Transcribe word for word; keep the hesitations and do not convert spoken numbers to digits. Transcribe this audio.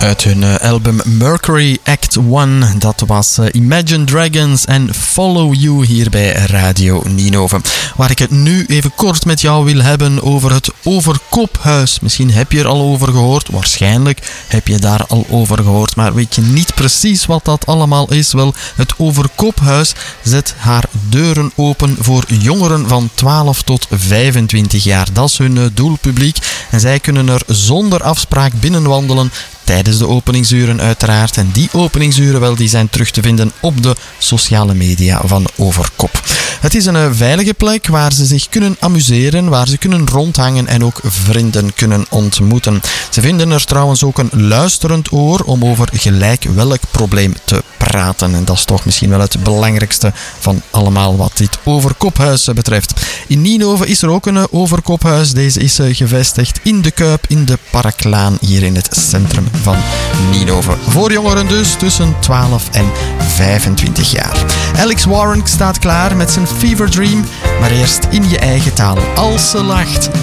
Uit hun uh, album Mercury Act one, dat was uh, Imagine Dragons en Follow You hier bij Radio Ninove. Waar ik het nu even kort met jou wil hebben over het Overkoophuis. Misschien heb je er al over gehoord, waarschijnlijk heb je daar al over gehoord, maar weet je niet precies wat dat allemaal is? Wel, het Overkoophuis zet haar deuren open voor jongeren van twaalf tot vijfentwintig jaar. Dat is hun uh, doelpubliek en zij kunnen er zonder afspraak binnenwandelen tijdens de openingsuren uiteraard. En die openingsuren wel, die zijn terug te vinden op de sociale media van Overkop. Het is een uh, veilige plek waar ze zich kunnen amuseren, waar ze kunnen rondhangen en ook vrienden kunnen ontmoeten. Ze vinden er trouwens ook een luisterend oor om over gelijk welk probleem te praten. En dat is toch misschien wel het belangrijkste van allemaal wat dit Overkoophuis betreft. In Ninove is er ook een uh, Overkoophuis. Deze is uh, gevestigd in de Kuip, in de Parklaan, hier in het centrum van Ninove. Voor jongeren dus tussen twaalf en vijfentwintig jaar. Alex Warren staat klaar met zijn Fever Dream, maar eerst in je eigen taal. Als ze lacht,